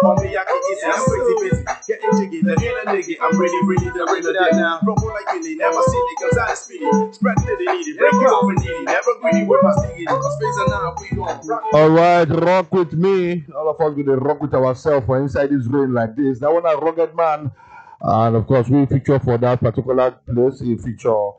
for me, I can easy. I'm crazy busy, getting jiggy, the inner nigga. I'm really the real now. Rumble like Billy, never see niggas out of speedy. Spread to the needy, break it over needy. Never greedy with my sticky. Cause face and now we gon' rock. Alright, rock with me. All of us gonna rock with ourselves for inside this rain like this. That one a rugged man. And of course, we feature for that particular place. We feature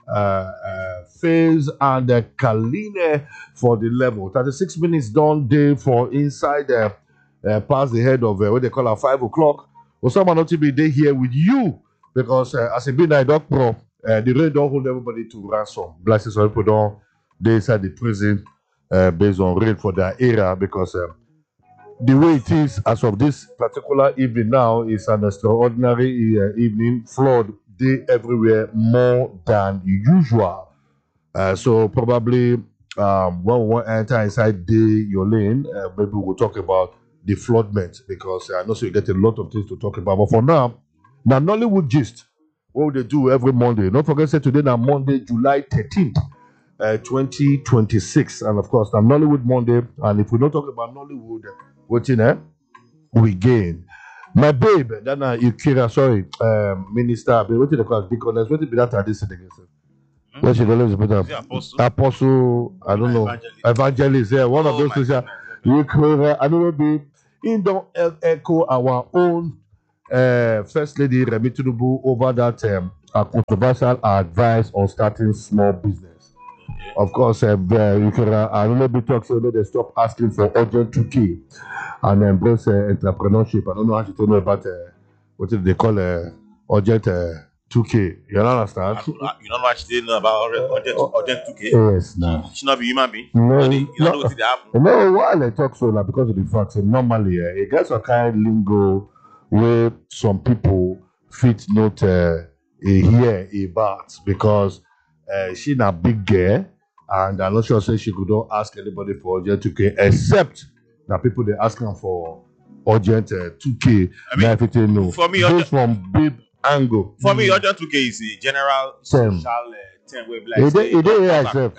Phase and Kaline for the level. 36 minutes done day for inside past the head of what they call 5 o'clock. Osama not to be there here with you because as a midnight dog pro, the rain don't hold everybody to ransom. Blessings on people don't they inside the prison based on rain for their era because the way it is as of this particular evening now is an extraordinary evening, flood day everywhere more than usual. So probably when we want to enter inside your lane, maybe we'll talk about the floodment because I know so you get a lot of things to talk about. But for now Nollywood gist, what they do every Monday. Don't forget say today now Monday, July 13th. 2026, and of course, now Nollywood Monday. And if we don't talk about Nollywood, we gain. My babe, then Ikira, sorry, minister, what did they call deaconess? What did be that at this again? What should always put up? Apostle, I don't know, evangelist. Yeah, one of those things. Ikira, I don't know, babe. In don't echo our own First Lady Remi Tinubu over that controversial advice on starting small business. Of course, I don't know if talk so they stop asking for urgent 2K and embrace entrepreneurship. I don't know how to tell you about what they call urgent 2K. You understand? You don't know what she know about urgent 2K? Yes, no. She not be human being. No, you don't know what they happen. No, why they talk so now? Because of the fact that normally it gets a kind of lingo where some people fit not hear about because she na big girl. And I'm not sure say she could not ask anybody for urgent 2K except that people they ask them for urgent 2K. I mean, if you know, for me, goes from big angle. For me, urgent 2K is a general social term where like it is so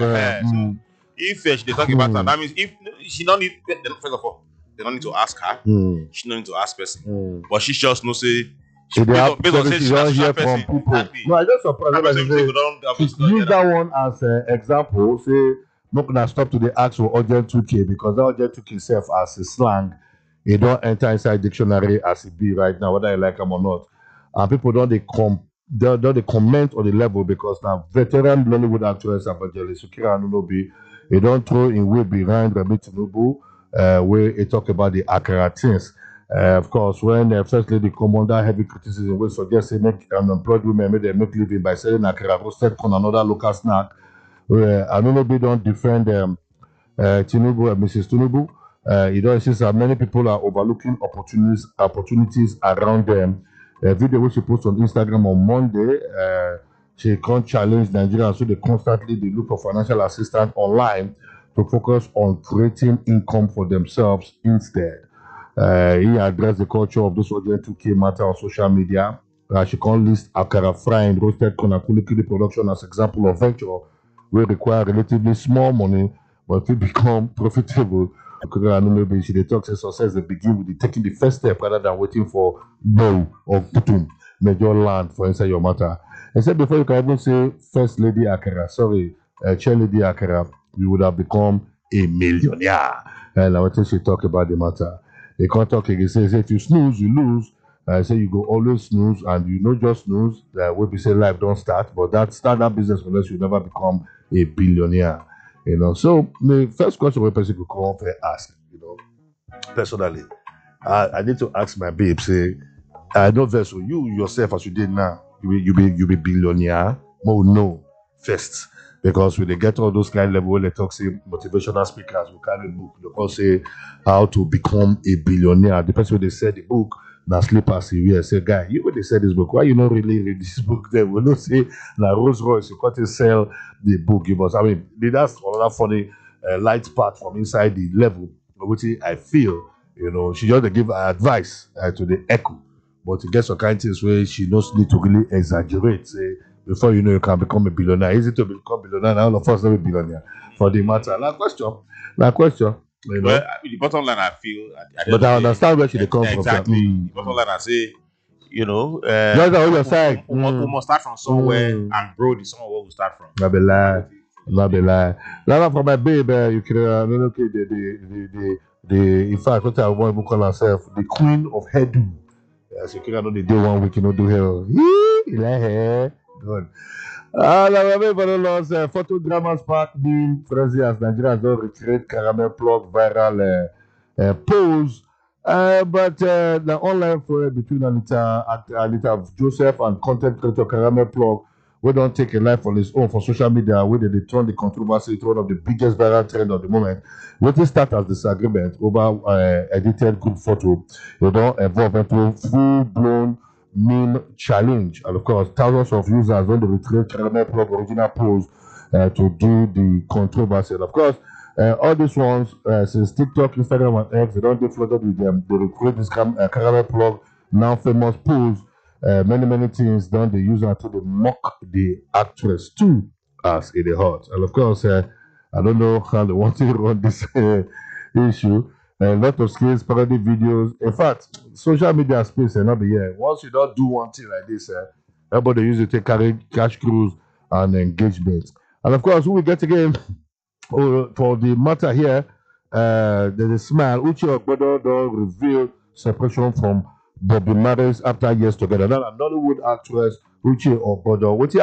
if they talk about her, that means if she don't need first of all, they don't need to ask her. She don't need to ask person. But she just know say. Based on say she don't hear from people. No, I just surprised. Use that one as an example. Say, not gonna stop to the ask for urgent 2K because that urgent 2K itself as a slang, it don't enter inside dictionary as it be right now, whether you like them or not. And people don't they comment on the level because now veteran Nollywood actress Evangelist Ukira Anunobi, they don't throw in way behind Remi Tinubu, where they talk about the Akara things. Of course, when First Lady come under heavy criticism, we suggest make unemployed women make them make living by selling akara roasted corn and another local snack. Anunobi don't defend Tinubu, Mrs. Tinubu. You don't see that many people are overlooking opportunities around them. A video which she posted on Instagram on Monday, she can't challenge Nigerians, so they constantly look for financial assistance online to focus on creating income for themselves instead. He addressed the culture of this urgent 2K matter on social media. She can list akara frying, roasted corn, and kulikuli production as example of venture will require relatively small money, but it become profitable. She talks about success they begin with taking the first step rather than waiting for no or putum major land for inside your matter. I said before you can even say First Lady Akara, Chair Lady Akara, you would have become a millionaire. And I want to talk about the matter. They can't talk again. Say if you snooze, you lose. Say you go always snooze, and you know just snooze. When we say life don't start, but that startup business unless you never become a billionaire. You know. So the first question a person could come up and ask, personally, I need to ask my babe. Say, I know that so you yourself as you did now, you be billionaire. Oh no, first. Because when they get all those kind of level where they talk say motivational speakers will carry a book, they all say how to become a billionaire. The person when they said the book, now slippers here say, guy, you when they said this book, why you not really read this book then? We don't say now Rolls Royce, you can't sell the book, give us. I mean, that's another funny light part from inside the level, which I feel, she just give advice to the echo. But to get some kind of things where she knows need to really exaggerate, say, before you know you can become a billionaire. Easy to become a billionaire, now all of us are a billionaire for the matter. Now question. You know? Well, the bottom line, I feel. But I understand where she come from. Exactly. The bottom line, I say, you know, we must start from somewhere, and bro, the somewhere where we start from. Not be lie. Now for my baby, you can okay the in fact what I want to call herself the queen of hairdo. As you can know the day 1 week you know do hair. Good. Photo Drama Spark being Frenzy as Nigerians don't recreate caramel plug viral pose. But the online foray between Anita Joseph and content creator Caramel Plug, we don't take a life on his own for social media, where they turn the controversy to one of the biggest viral trend of the moment. What will start as disagreement over edited group photo, you don't evolve into full-blown meme challenge. And of course, thousands of users when they recreate Caramel Plug original pose to do the controversy. And of course, all these ones, since TikTok, Instagram, and X, they don't get flooded with them. They recreate this Caramel Plug, now famous pose. Many things done they use until they mock the actress too, as in the heart. And of course, I don't know how they want to run this issue. A lot of skills, parody videos. In fact, social media space and not be here. Once you don't do one thing like this, everybody use it to carry cash cruise and engagement. And of course, who we get again for the matter here, there's a smile. Uche Ogbodo don't reveal separation from Bobby Maris after years together. Now, a Nollywood actress Uche Ogbodo.